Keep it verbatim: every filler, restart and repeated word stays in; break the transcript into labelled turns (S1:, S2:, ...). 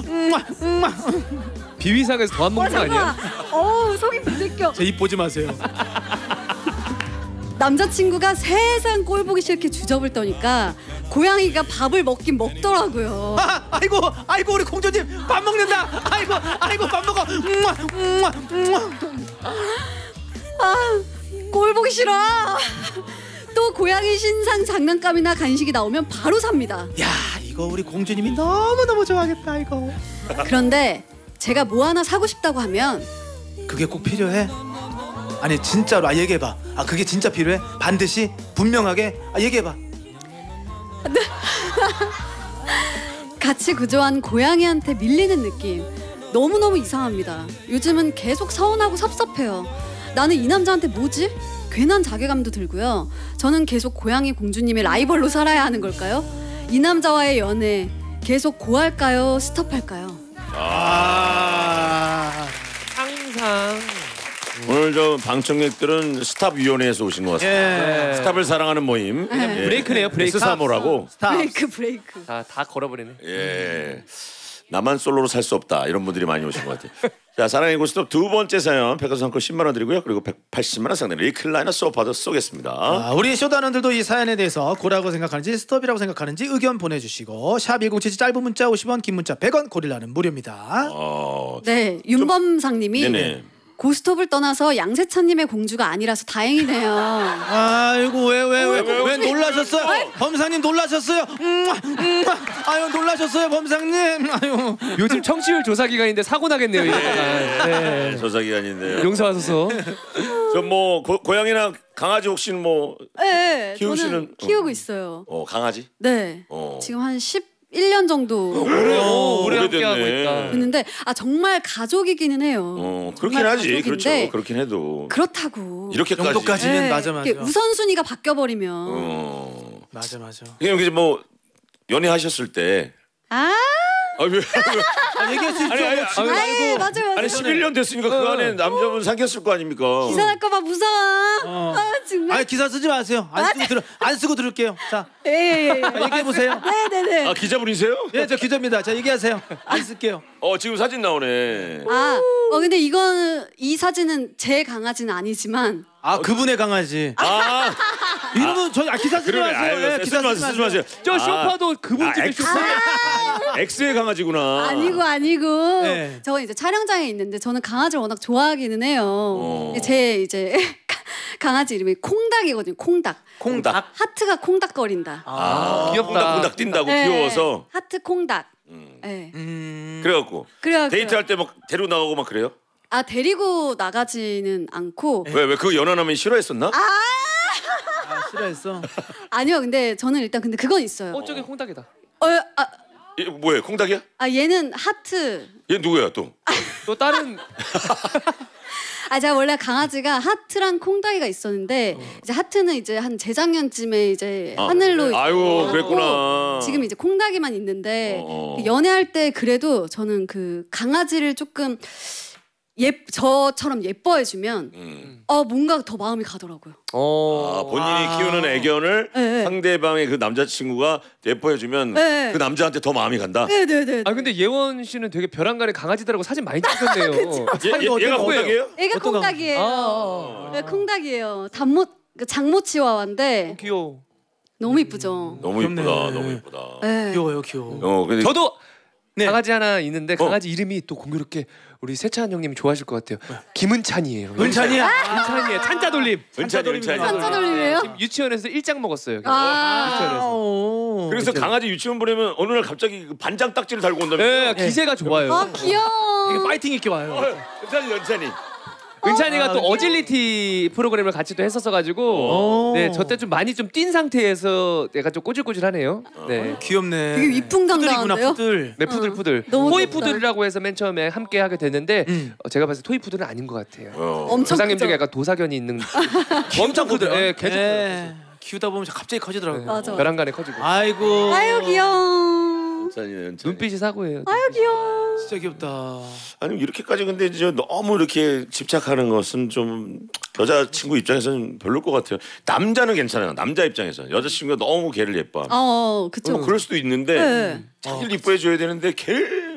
S1: 음마, 음마.
S2: 비위상에서 더 안 먹는 거 아니야?
S3: 어우 속이 부대껴.
S1: 제 입 보지 마세요.
S3: 남자친구가 세상 꼴 보기 싫게 주접을 떠니까 고양이가 밥을 먹긴 먹더라고요.
S1: 아, 아이고, 아이고 우리 공주님 밥 먹는다. 아이고, 아이고 밥 먹어. 음마, 음마, 음마.
S3: 아, 꼴 보기 싫어. 또 고양이 신상 장난감이나 간식이 나오면 바로 삽니다.
S1: 야, 이거 우리 공주님이 너무 너무 좋아하겠다 이거.
S3: 그런데 제가 뭐 하나 사고 싶다고 하면
S1: 그게 꼭 필요해? 아니 진짜로 아 얘기해봐. 아 그게 진짜 필요해? 반드시 분명하게 아 얘기해봐.
S3: 같이 구조한 고양이한테 밀리는 느낌 너무너무 이상합니다. 요즘은 계속 서운하고 섭섭해요. 나는 이 남자한테 뭐지? 괜한 자괴감도 들고요. 저는 계속 고양이 공주님의 라이벌로 살아야 하는 걸까요? 이 남자와의 연애 계속 고할까요? 스톱할까요?
S1: 아
S2: 항상
S4: 오늘 저 방청객들은 스탑위원회에서 오신 것 같습니다.
S1: 예.
S4: 스탑을 사랑하는 모임.
S3: 네.
S4: 예.
S2: 브레이크네요, 브레이크.
S4: 에스삼오라고.
S1: 스탑.
S3: 브레이크 브레이크.
S2: 다, 다 걸어버리네.
S4: 예. 나만 솔로로 살 수 없다 이런 분들이 많이 오신 것 같아요. 자, 사랑의 고스톱 두 번째 사연 백화점 십만 원 드리고요. 그리고 백팔십만 원 상당의 리클라이너 소파도 쏘겠습니다.
S1: 아, 우리 쇼단원들도 이 사연에 대해서 고라고 생각하는지 스톱이라고 생각하는지 의견 보내주시고 샵 일공칠칠 짧은 문자 오십 원 긴 문자 백 원 고릴라는 무료입니다.
S4: 어...
S3: 네, 윤범상님이
S4: 네네.
S3: 고스톱을 떠나서 양세찬님의 공주가 아니라서 다행이네요.
S1: 아이고 왜 왜 왜 왜
S4: 왜, 왜,
S1: 놀라셨어요? 범상님 놀라셨어요? 음, 음, 아유 놀라셨어요 범상님. 아유
S2: 요즘 청취율 조사 기간인데 사고 나겠네요. 이러다가. 네.
S4: 조사 기간인데요.
S2: 용서하소서.
S4: 저 뭐 고양이나 강아지 혹시는 뭐
S3: 네,
S4: 키우시는-
S3: 저는 키우고 있어요.
S4: 어, 강아지?
S3: 네,
S4: 어.
S3: 지금 한 십일 년 정도
S2: 오, 오래
S4: 오래됐네.
S2: 함께하고 있다.
S3: 됐는데 아 정말 가족이기는 해요.
S4: 어, 그렇긴
S3: 정말
S4: 하지.
S3: 가족인데
S4: 그렇죠. 그렇긴 해도
S3: 그렇다고
S4: 이렇게까지.
S1: 정도까지는
S3: 네,
S1: 맞아 맞아.
S3: 이게 우선순위가 바뀌어버리면
S4: 어.
S1: 맞아 맞아.
S4: 그냥 이제 뭐 연애하셨을 때
S3: 아,
S4: 아, 왜, 왜,
S1: 아, 얘기할 수 있죠.
S4: 아니, 아니,
S1: 뭐 지금
S3: 아이,
S1: 말고.
S3: 맞아요, 맞아요.
S4: 아니 십일 년 됐으니까 그 안에 남자분 사귀었을 거 아닙니까?
S3: 기사 날까봐 무서워.
S1: 어.
S3: 아 정말.
S1: 아니 기사 쓰지 마세요. 안 쓰고 들어 안 쓰고 들을게요. 자
S3: 예예예.
S1: 얘기해 보세요.
S3: 네네네.
S4: 아 기자분이세요?
S1: 예, 저 기자입니다. 자 얘기하세요. 안 쓸게요.
S4: 어 지금 사진 나오네.
S3: 아, 어 근데 이건 이 사진은 제 강아지는 아니지만
S1: 아 그분의 강아지.
S4: 아
S1: 이놈은 저 아, 기사 쓰지
S4: 그러네.
S1: 마세요.
S4: 아유,
S1: 예,
S4: 쓰지
S1: 기사
S4: 마세요.
S1: 쓰지
S4: 쓰지
S1: 마세요.
S4: 마세요.
S2: 저
S4: 아.
S2: 쇼파도 그분
S4: 아,
S2: 집의
S4: 엑스.
S2: 쇼파.
S4: 엑스의 강아지구나.
S3: 아니고 아니고.
S1: 네.
S3: 저 이제 촬영장에 있는데 저는 강아지를 워낙 좋아하기는 해요.
S4: 어.
S3: 제 이제 강아지 이름이 콩닥이거든요. 콩닥.
S4: 콩닥.
S3: 하트가 콩닥거린다.
S4: 아,
S2: 귀엽다.
S4: 콩닥콩닥 뛴다고
S3: 네.
S4: 귀여워서.
S3: 하트 콩닥.
S4: 음.
S3: 네.
S1: 음.
S4: 그래갖고
S3: 그래요.
S4: 데이트할 때 막 데리고 나가고 막 그래요?
S3: 아 데리고 나가지는 않고
S4: 왜 왜 그 연하남이 싫어했었나?
S1: 아, 싫어했어.
S3: 아니요. 근데 저는 일단 근데 그건 있어요.
S2: 어 저게 홍닭이다.
S3: 어, 아,
S4: 얘 뭐예요? 콩닥이야?
S3: 아 얘는 하트.
S4: 얘 누구야 또?
S2: 또 다른
S3: 아 제가 원래 강아지가 하트랑 콩닥이가 있었는데 이제 하트는 이제 한 재작년쯤에 이제
S4: 아,
S3: 하늘로
S4: 아유
S3: 있고
S4: 그랬구나.
S3: 지금 이제 콩닥이만 있는데
S4: 어.
S3: 연애할 때 그래도 저는 그 강아지를 조금 예 저처럼 예뻐해주면
S4: 음.
S3: 어 뭔가 더 마음이 가더라고요.
S2: 어.
S4: 아, 본인이
S1: 아.
S4: 키우는 애견을
S3: 네, 네.
S4: 상대방의 그 남자친구가 예뻐해주면
S3: 네.
S4: 그 남자한테 더 마음이 간다.
S3: 네네네.
S2: 아 근데 예원 씨는 되게 벼랑간에 강아지들하고 사진 많이 찍었네요.
S4: 얘, 얘, 얘가 콩닥이에요?
S3: 애가
S1: 어떤
S3: 콩닥이에요.
S2: 아.
S3: 네, 콩닥이에요. 단모 그 장모 치와와인데
S2: 귀여워.
S3: 너무 이쁘죠.
S4: 너무
S1: 귀엽네.
S4: 이쁘다, 너무 이쁘다.
S3: 네.
S1: 귀여워요, 귀여워.
S4: 어, 근데
S2: 저도
S1: 네.
S2: 강아지 하나 있는데
S4: 어.
S2: 강아지 이름이 또 공교롭게 우리 세찬 형님이 좋아하실 것 같아요. 김은찬이에요.
S1: 은찬이야.
S2: 은찬이에요. 찬자 돌림.
S4: 은찬이, 은찬이.
S3: 찬자 돌림이에요?
S2: 지금 유치원에서 일장 먹었어요.
S3: 아.
S2: 유치원에서.
S1: 오.
S4: 그래서 강아지 유치원 보내면 어느 날 갑자기 그 반장 딱지를 달고 온다며.
S2: 네, 기세가 좋아요.
S3: 아 귀여워.
S1: 되게 파이팅 있게 와요.
S4: 은찬이, 은찬이.
S2: 은찬이가
S1: 아,
S2: 또
S1: 귀여워.
S2: 어질리티 프로그램을 같이 또 했었어 가지고
S1: 오.
S2: 네, 저때 좀 많이 좀 뛴 상태에서 내가 좀 꼬질꼬질하네요. 네.
S1: 귀엽네.
S3: 되게 위풍당당한데요?
S1: 푸들이구나, 푸들.
S2: 네, 푸들푸들.
S3: 너무
S2: 토이
S3: 귀엽다.
S2: 푸들이라고 해서 맨 처음에 함께 하게 됐는데
S1: 음.
S2: 어, 제가 봤을 때 토이 푸들은 아닌 것 같아요.
S4: 어.
S3: 엄청
S2: 조상님
S3: 크죠?
S2: 중에 약간 도사견이 있는 엄청 푸들. 예, 계속
S1: 예. 키우다 보면 갑자기 커지더라고요.
S3: 맞아.
S2: 벼랑간에 커지고.
S1: 아이고.
S3: 아유 귀여워.
S4: 은찬이, 은찬이.
S2: 눈빛이 사고예요.
S3: 아유 귀여워.
S1: 진짜 귀엽다.
S4: 아니 이렇게까지 근데 이제 너무 이렇게 집착하는 것은 좀 여자친구 입장에서는 별로일 것 같아요. 남자는 괜찮아요. 남자 입장에서 여자친구가 너무 걔를 예뻐.
S3: 어, 그쵸.
S4: 어, 그럴 수도 있는데
S3: 네.
S4: 자기를 이뻐해 줘야 되는데 걔를